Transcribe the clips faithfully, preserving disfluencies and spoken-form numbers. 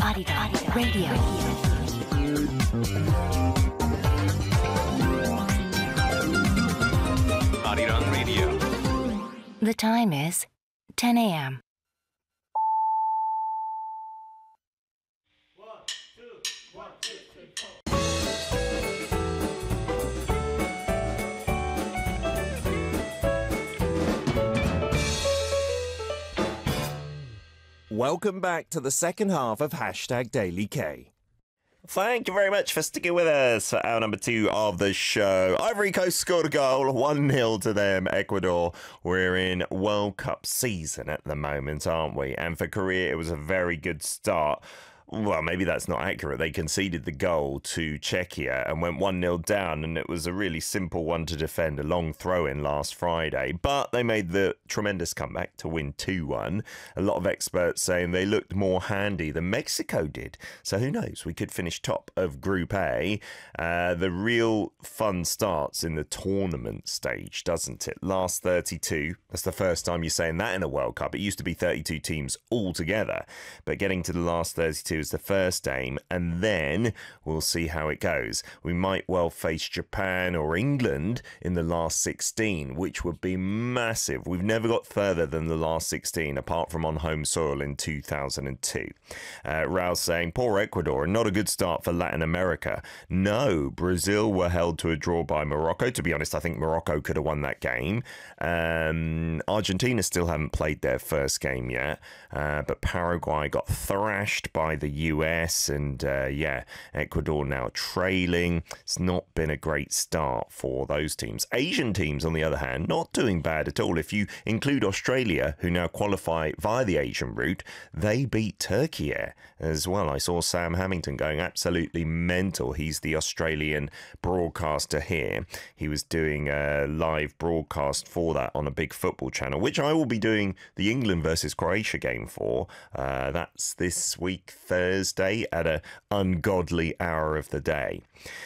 Arirang Radio. Arirang Radio. The time is ten a.m. Welcome back to the second half of Hashtag Daily K. Thank you very much for sticking with us for hour number two of the show. Ivory Coast scored a goal, one nil to them, Ecuador. We're in World Cup season at the moment, aren't we? And for Korea, it was a very good start. Well, maybe that's not accurate. They conceded the goal to Czechia and went one nil down, and it was a really simple one to defend, a long throw-in last Friday. But they made the tremendous comeback to win two one. A lot of experts saying they looked more handy than Mexico did. So who knows? We could finish top of Group A. Uh, the real fun starts in the tournament stage, doesn't it? Last thirty-two. That's the first time you're saying that in a World Cup. It used to be thirty-two teams altogether. But getting to the last thirty-two is the first aim, and then we'll see how it goes. We might well face Japan or England in the last sixteen, which would be massive. We've never got further than the last sixteen, apart from on home soil in two thousand two. Uh, Raul's saying, poor Ecuador, and not a good start for Latin America. No, Brazil were held to a draw by Morocco. To be honest, I think Morocco could have won that game. Um, Argentina still haven't played their first game yet, uh, but Paraguay got thrashed by the U S, and uh, yeah, Ecuador now trailing. It's not been a great start for those teams. Asian teams, on the other hand, not doing bad at all. If you include Australia, who now qualify via the Asian route, they beat Turkey as well. I saw Sam Hamilton going absolutely mental. He's the Australian broadcaster here. He was doing a live broadcast for that on a big football channel, which I will be doing the England versus Croatia game for. Uh, that's this week, Thursday, at an ungodly hour of the day.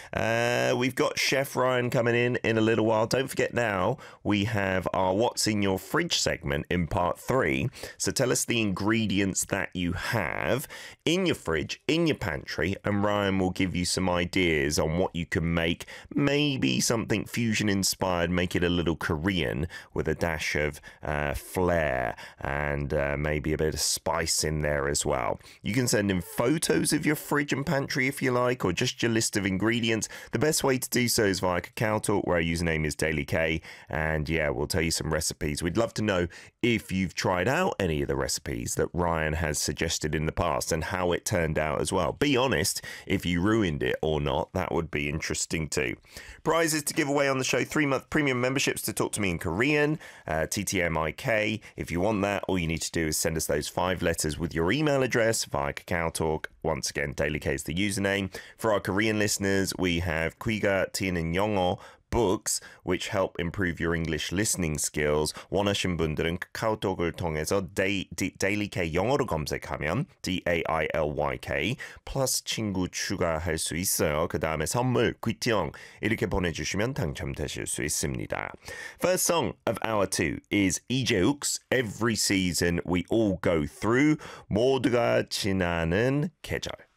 Uh, we've got Chef Ryan coming in in a little while. Don't forget now, we have our What's in Your Fridge segment in part three. So tell us the ingredients that you have in your fridge, in your pantry, and Ryan will give you some ideas on what you can make. Maybe something fusion inspired, make it a little Korean with a dash of uh, flair and uh, maybe a bit of spice in there as well. You can send in photos of your fridge and pantry if you like, or just your list of ingredients. The best way to do so is via Kakao Talk, where our username is Daily K, and yeah, we'll tell you some recipes. We'd love to know if you've tried out any of the recipes that Ryan has suggested in the past and how it turned out as well. Be honest if you ruined it or not. That would be interesting too. Prizes to give away on the show: three month premium memberships to Talk to Me in Korean, uh, T T M I K. If you want that, all you need to do is send us those five letters with your email address via Kakao Talk. Once again, Daily K is the username. For our Korean listeners, we have Kwiga Tienen Yongo books, which help improve your English listening skills. 원하신 분들은 카카오톡을 통해서 데이, 디, Daily K 영어로 검색하면 D A I L Y K 플러스 친구 추가할 수 있어요. 그 다음에 선물, 귀티ong 이렇게 보내주시면 당첨되실 수 있습니다. First song of hour two is 이재욱's Every Season We All Go Through. 모두가 지나는 계절.